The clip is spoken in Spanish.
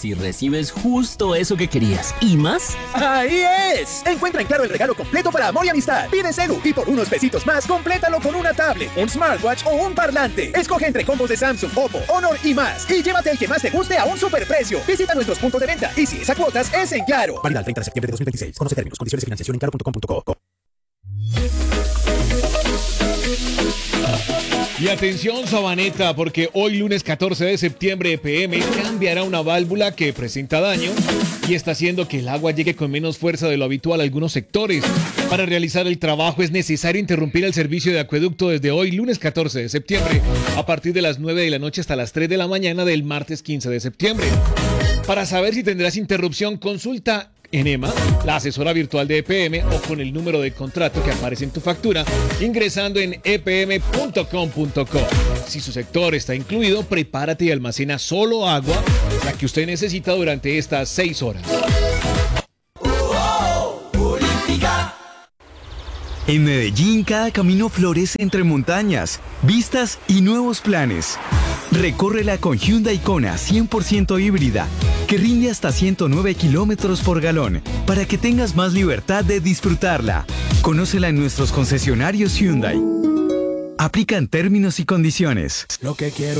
si recibes justo eso que querías y más. ¡Ahí es! Encuentra en Claro el regalo completo para amor y amistad. Pide celu y por unos pesitos más, complétalo con una tablet, un smartwatch o un parlante. Escoge entre combos de Samsung, Oppo, Honor y más. Y llévate el que más te guste a un superprecio. Visita nuestros puntos de venta. Y si es a cuotas, es en Claro. Válida el 30 de septiembre de 2026. Conoce términos, condiciones y financiación en claro.com.co. Y atención Sabaneta, porque hoy lunes 14 de septiembre EPM cambiará una válvula que presenta daño y está haciendo que el agua llegue con menos fuerza de lo habitual a algunos sectores. Para realizar el trabajo es necesario interrumpir el servicio de acueducto desde hoy lunes 14 de septiembre a partir de las 9 de la noche hasta las 3 de la mañana del martes 15 de septiembre. Para saber si tendrás interrupción, consulta Enema, la asesora virtual de EPM, o con el número de contrato que aparece en tu factura, ingresando en epm.com.co. Si su sector está incluido, prepárate y almacena solo agua, la que usted necesita durante estas 6 horas. En Medellín, cada camino florece entre montañas, vistas y nuevos planes. Recórrela con Hyundai Kona 100% híbrida, que rinde hasta 109 kilómetros por galón, para que tengas más libertad de disfrutarla. Conócela en nuestros concesionarios Hyundai. Aplican términos y condiciones. Lo que quiero